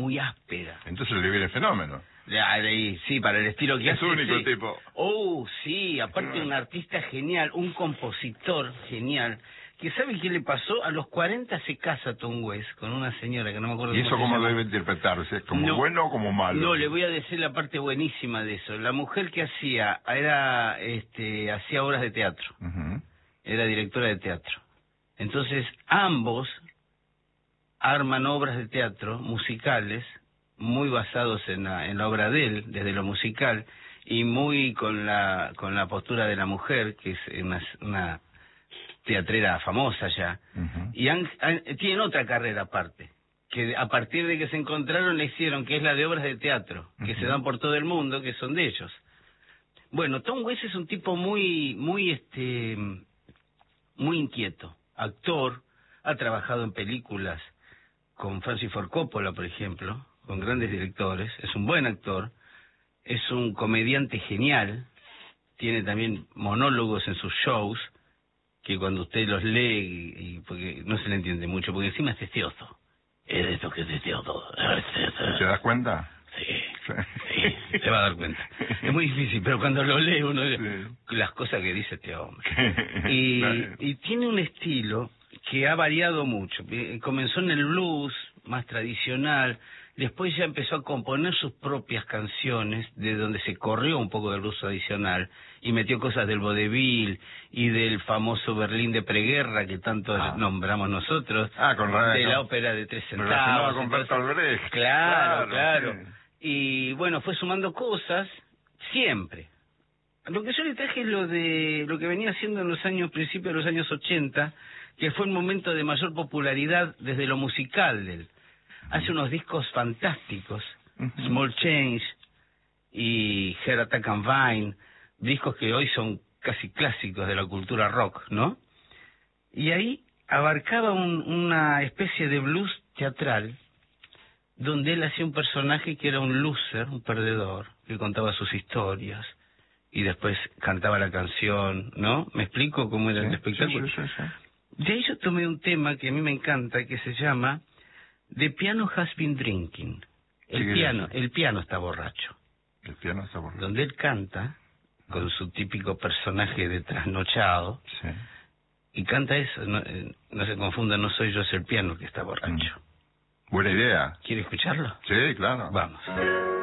muy áspera. Entonces le viene fenómeno. Sí, para el estilo que es hace. Es único sí. tipo. Oh, sí, aparte un artista genial, un compositor genial, que ¿sabe qué le pasó? A los 40 se casa Tom Waits con una señora que no me acuerdo ¿Y eso cómo se cómo llama. debe interpretarse? ¿Como bueno o como malo? No, le voy a decir la parte buenísima de eso. La mujer que hacía, era, hacía obras de teatro. Era directora de teatro. Entonces, ambos arman obras de teatro musicales muy basados en la obra de él, desde lo musical, y muy con la postura de la mujer, que es una teatrera famosa ya, y tienen otra carrera aparte, que a partir de que se encontraron le hicieron, que es la de obras de teatro, que se dan por todo el mundo, que son de ellos. Bueno, Tom Waits es un tipo muy inquieto, actor, ha trabajado en películas con Francis Ford Coppola, por ejemplo, con grandes directores, es un buen actor, es un comediante genial, tiene también monólogos en sus shows, que cuando usted los lee, y porque no se le entiende mucho, porque encima es testioso. Es de esto que es testioso. ¿Te das cuenta? Sí, se va a dar cuenta. Es muy difícil, pero cuando lo lee uno, las cosas que dice este hombre. Y tiene un estilo que ha variado mucho. Comenzó en el blues, más tradicional, después ya empezó a componer sus propias canciones, de donde se corrió un poco del blues tradicional, y metió cosas del vodevil y del famoso Berlín de preguerra que tanto nombramos nosotros, de la ópera de 3 centavos. Con Bertolt Brecht. Claro. Sí. Y bueno, fue sumando cosas, siempre. Lo que yo le traje es lo que venía haciendo en los principios de los años 80, que fue un momento de mayor popularidad desde lo musical de él. Hace unos discos fantásticos, Small Change y Heart Attack and Vine, discos que hoy son casi clásicos de la cultura rock, ¿no? Y ahí abarcaba una especie de blues teatral, donde él hacía un personaje que era un loser, un perdedor, que contaba sus historias, y después cantaba la canción, ¿no? ¿Me explico cómo era el espectáculo? Sí. De ahí yo tomé un tema que a mí me encanta, que se llama The Piano Has Been Drinking. El piano está borracho. El piano está borracho. Donde él canta con su típico personaje de trasnochado, y canta eso, no se confunda, no soy yo, es el piano que está borracho. Buena idea. ¿Quiere escucharlo? Sí, claro. Vamos.